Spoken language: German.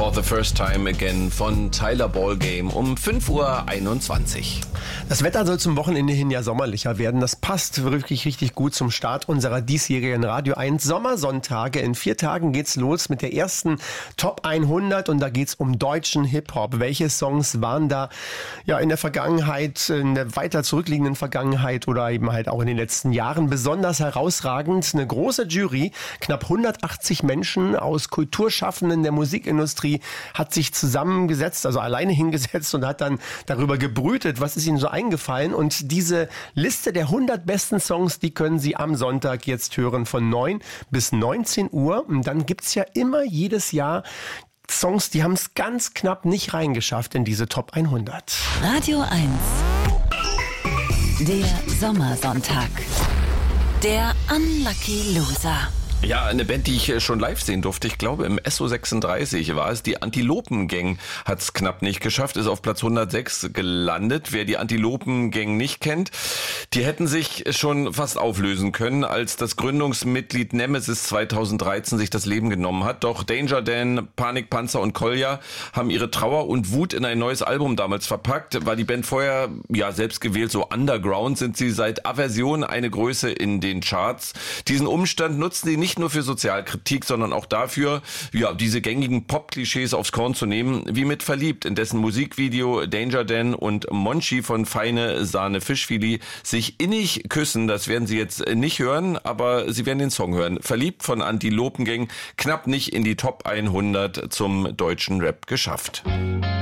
For the First Time Again von Tyler Ballgame um 5:21 Uhr. Das Wetter soll zum Wochenende hin ja sommerlicher werden. Das passt wirklich richtig gut zum Start unserer diesjährigen Radio 1 Sommersonntage. In 4 Tagen geht's los mit der ersten Top 100 und da geht's um deutschen Hip-Hop. Welche Songs waren da ja in der Vergangenheit, in der weiter zurückliegenden Vergangenheit oder eben halt auch in den letzten Jahren besonders herausragend? Eine große Jury, knapp 180 Menschen aus Kulturschaffenden der Musikindustrie hat sich zusammengesetzt, also alleine hingesetzt und hat dann darüber gebrütet, was ist ihnen so eingefallen. Und diese Liste der 100 besten Songs, die können Sie am Sonntag jetzt hören von 9 bis 19 Uhr. Und dann gibt's ja immer jedes Jahr Songs, die haben es ganz knapp nicht reingeschafft in diese Top 100. Radio 1, der Sommersonntag, der Unlucky Loser. Ja, eine Band, die ich schon live sehen durfte. Ich glaube, im SO36 war es. Die Antilopen-Gang hat es knapp nicht geschafft, ist auf Platz 106 gelandet. Wer die Antilopen-Gang nicht kennt, die hätten sich schon fast auflösen können, als das Gründungsmitglied Nemesis 2013 sich das Leben genommen hat. Doch Danger Dan, Panikpanzer und Kolja haben ihre Trauer und Wut in ein neues Album damals verpackt. War die Band vorher ja selbst gewählt so underground, sind sie seit Aversion eine Größe in den Charts. Diesen Umstand nutzen sie nicht nur für Sozialkritik, sondern auch dafür, ja, diese gängigen Pop-Klischees aufs Korn zu nehmen, wie mit Verliebt, in dessen Musikvideo Danger Dan und Monchi von Feine Sahne Fischfilet sich innig küssen. Das werden Sie jetzt nicht hören, aber Sie werden den Song hören. Verliebt von Antilopen Gang, knapp nicht in die Top 100 zum deutschen Rap geschafft.